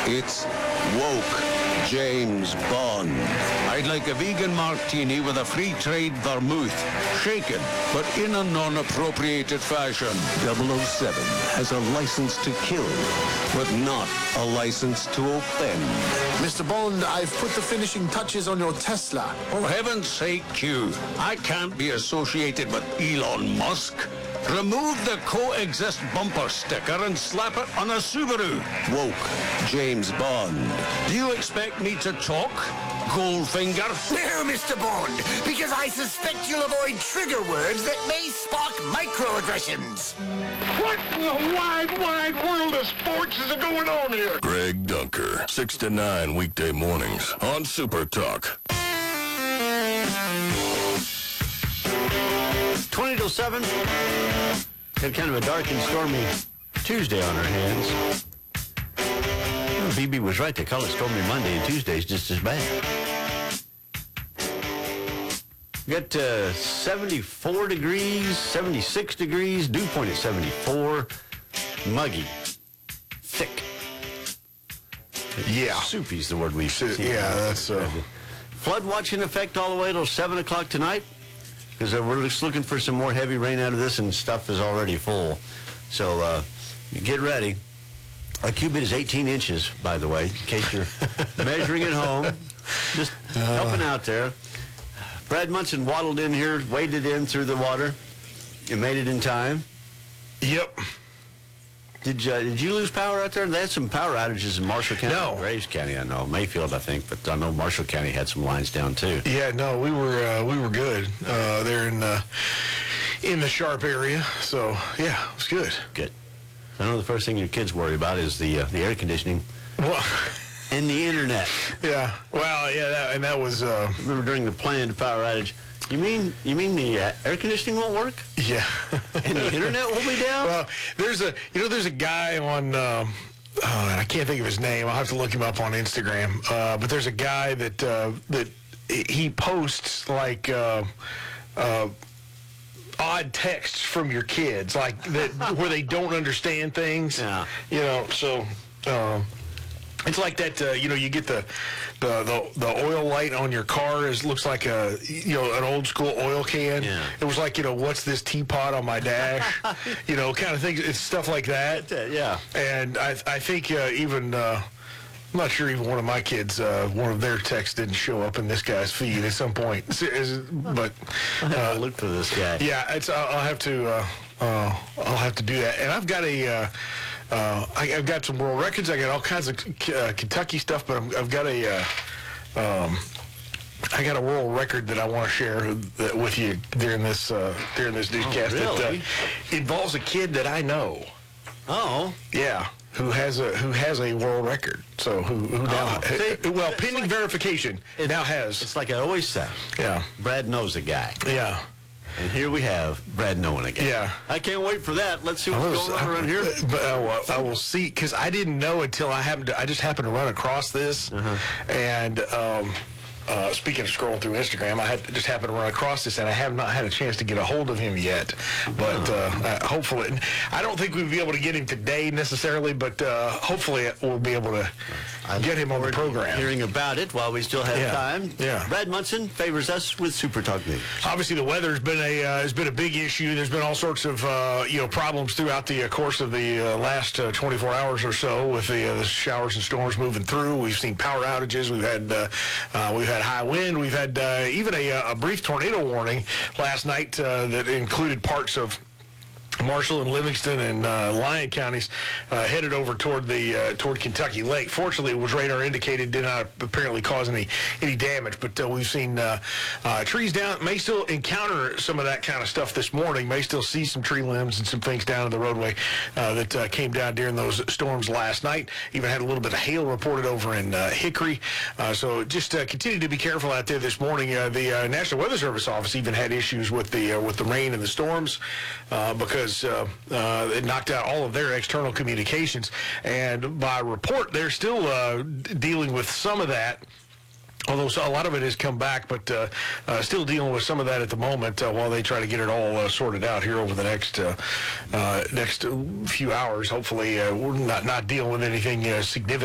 It's woke James Bond. I'd like a vegan martini with a free trade vermouth. Shaken, but in a non-appropriated fashion. 007 has a license to kill, but not a license to offend. Mr. Bond, I've put the finishing touches on your Tesla. For heaven's sake, Q, I can't be associated with Elon Musk. Remove the coexist bumper sticker and slap it on a Subaru. Woke James Bond. Do you expect me to talk, Goldfinger? No, Mr. Bond, because I suspect you'll avoid trigger words that may spark microaggressions. What in the wide world of sports is going on here? Greg Dunker, 6 to 9 weekday mornings on Super Talk. 20 till 7. Had kind of a dark and stormy Tuesday on our hands. Well, BB was right. They call it stormy Monday, and Tuesday's just as bad. We got 74 degrees, 76 degrees, dew point at 74. Muggy. Thick. Yeah. Soupy's the word we see. Yeah, that's... Flood watch in effect all the way till 7 o'clock tonight, because we're just looking for some more heavy rain out of this, and stuff is already full. So get ready. Our cubit is 18 inches, by the way, in case you're measuring at home. Just helping out there. Brad Munson waddled in here, waded in through the water. You made it in time. Yep. Did you lose power out there? They had some power outages in Marshall County. No. Graves County, I know. Mayfield, I think, but I know Marshall County had some lines down too. Yeah, no, we were good there in the Sharp area. So yeah, it was good. Good. I know the first thing your kids worry about is the air conditioning. Well, and the internet. Yeah. Well, yeah, that was. Remember during the planned power outage. You mean the air conditioning won't work? Yeah. And the internet will be down? Well, there's a guy on, I can't think of his name. I'll have to look him up on Instagram. But there's a guy that he posts like odd texts from your kids, like that where they don't understand things. Yeah. You know, so. It's like that, you get the oil light on your car looks like an old school oil can. Yeah. It was like, what's this teapot on my dash? Kind of things. It's stuff like that. Yeah. And I think even, I'm not sure even one of my kids, one of their texts didn't show up in this guy's feed at some point. But I'll look for this guy. Yeah, I'll have to do that. And I've got I've got some world records. I got all kinds of Kentucky stuff, but I've got I got a world record that I want to share with you during this newscast. Really? That involves a kid that I know. Oh. Yeah. Who has a world record? So who now? Well, pending verification, now has. It's like I always say. Yeah. Brad knows a guy. Yeah. And here we have Brad knowing a guy. Yeah. I can't wait for that. Let's see what's going on around here. But I will see, because I didn't know until I just happened to run across this, and. Speaking of scrolling through Instagram, I just happened to run across this, and I have not had a chance to get a hold of him yet. But hopefully, I don't think we'll be able to get him today necessarily, but hopefully we'll be able to get him on the program. Hearing about it while we still have time. Yeah. Brad Munson favors us with Super Talk News. Obviously, the weather has been a big issue. There's been all sorts of problems throughout the course of the last 24 hours or so with the showers and storms moving through. We've seen power outages. We've had high wind. We've had even a brief tornado warning last night that included parts of Marshall and Livingston and Lyon counties headed over toward Kentucky Lake. Fortunately, it was radar indicated, did not apparently cause any damage. But we've seen trees down. May still encounter some of that kind of stuff this morning. May still see some tree limbs and some things down the roadway that came down during those storms last night. Even had a little bit of hail reported over in Hickory. So just continue to be careful out there this morning. The National Weather Service office even had issues with the rain and the storms because it knocked out all of their external communications. And by report, they're still dealing with some of that. Although a lot of it has come back, but still dealing with some of that at the moment while they try to get it all sorted out here over the next few hours. Hopefully, we're not dealing with anything significant.